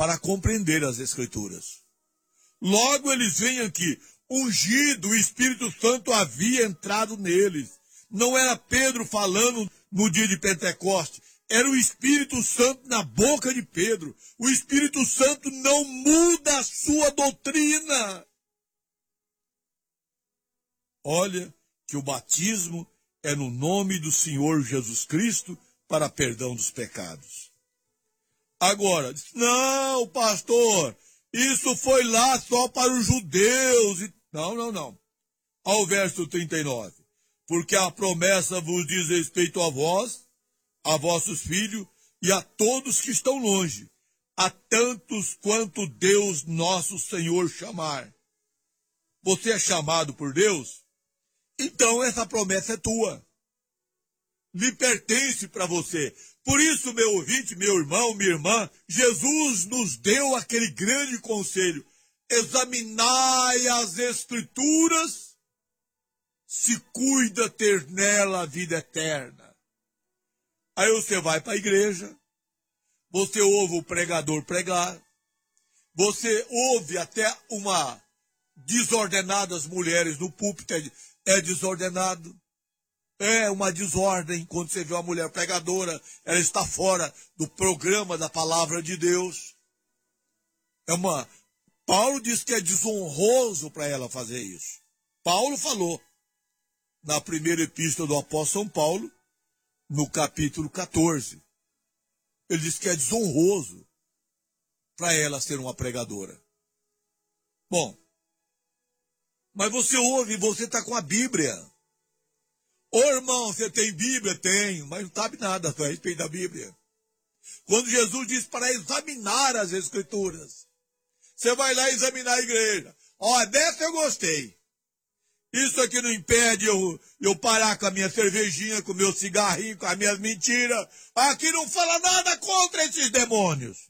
para compreender as Escrituras. Logo eles veem aqui, ungido, o Espírito Santo havia entrado neles. Não era Pedro falando no dia de Pentecostes, era o Espírito Santo na boca de Pedro. O Espírito Santo não muda a sua doutrina. Olha que o batismo é no nome do Senhor Jesus Cristo para perdão dos pecados. Agora, não, pastor, isso foi lá só para os judeus. Não. Ao verso 39. Porque a promessa vos diz respeito a vós, a vossos filhos e a todos que estão longe, a tantos quanto Deus nosso Senhor chamar. Você é chamado por Deus? Então essa promessa é tua. Lhe pertence para você. Por isso, meu ouvinte, meu irmão, minha irmã, Jesus nos deu aquele grande conselho. Examinai as Escrituras, se cuida ter nela a vida eterna. Aí você vai para a igreja, você ouve o pregador pregar, você ouve até uma desordenadas mulheres no púlpito, é desordenado. É uma desordem quando você vê uma mulher pregadora, ela está fora do programa da palavra de Deus. Paulo diz que é desonroso para ela fazer isso. Paulo falou na primeira epístola do apóstolo São Paulo, no capítulo 14. Ele diz que é desonroso para ela ser uma pregadora. Bom, mas você ouve, você está com a Bíblia. Ô irmão, você tem Bíblia? Tenho, mas não sabe nada a respeito da Bíblia. Quando Jesus disse para examinar as Escrituras, você vai lá examinar a igreja. Ó, dessa eu gostei. Isso aqui não impede eu parar com a minha cervejinha, com o meu cigarrinho, com as minhas mentiras. Aqui não fala nada contra esses demônios.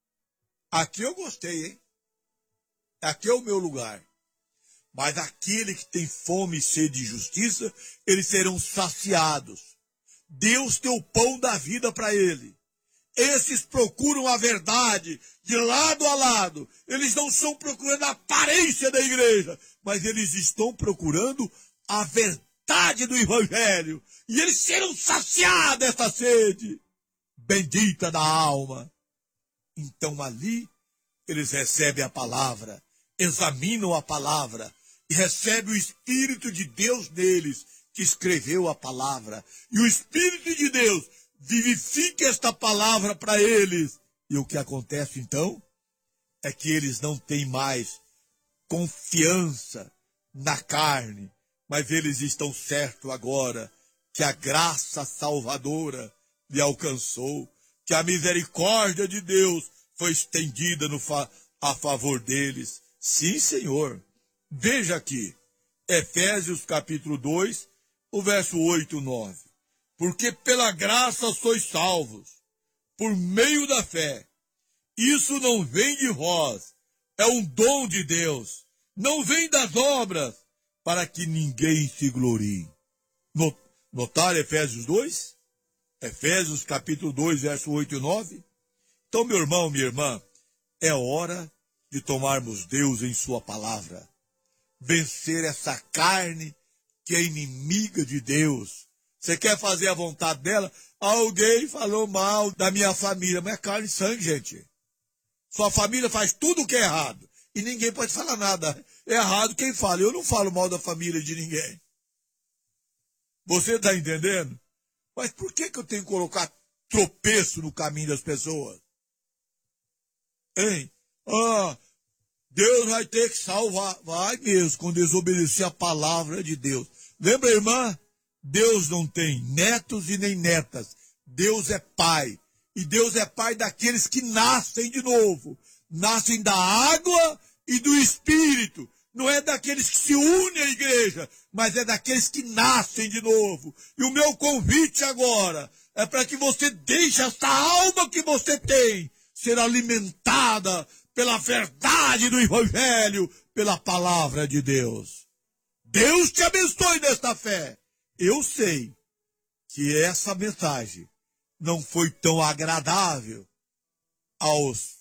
Aqui eu gostei, hein? Aqui é o meu lugar. Mas aquele que tem fome e sede de justiça, eles serão saciados. Deus tem o pão da vida para ele. Esses procuram a verdade de lado a lado. Eles não estão procurando a aparência da igreja, mas eles estão procurando a verdade do Evangelho. E eles serão saciados dessa sede bendita da alma. Então ali eles recebem a palavra, examinam a palavra, e recebe o Espírito de Deus neles, que escreveu a palavra. E o Espírito de Deus vivifica esta palavra para eles. E o que acontece então é que eles não têm mais confiança na carne, mas eles estão certos agora que a graça salvadora lhe alcançou, que a misericórdia de Deus foi estendida a favor deles. Sim, Senhor. Veja aqui, Efésios capítulo 2, o verso 8 e 9. Porque pela graça sois salvos, por meio da fé. Isso não vem de vós, é um dom de Deus. Não vem das obras, para que ninguém se glorie. Notaram Efésios 2? Efésios capítulo 2, verso 8 e 9. Então, meu irmão, minha irmã, é hora de tomarmos Deus em sua palavra. Vencer essa carne que é inimiga de Deus. Você quer fazer a vontade dela? Alguém falou mal da minha família, mas é carne e sangue, gente. Sua família faz tudo o que é errado. E ninguém pode falar nada. É errado quem fala. Eu não falo mal da família de ninguém. Você está entendendo? Mas por que eu tenho que colocar tropeço no caminho das pessoas? Hein? Deus vai ter que salvar. Vai mesmo, quando desobedecer a palavra de Deus. Lembra, irmã? Deus não tem netos e nem netas. Deus é pai. E Deus é pai daqueles que nascem de novo. Nascem da água e do Espírito. Não é daqueles que se unem à igreja, mas é daqueles que nascem de novo. E o meu convite agora é para que você deixe essa alma que você tem ser alimentada pela verdade do Evangelho, pela palavra de Deus. Deus te abençoe nesta fé. Eu sei que essa mensagem não foi tão agradável aos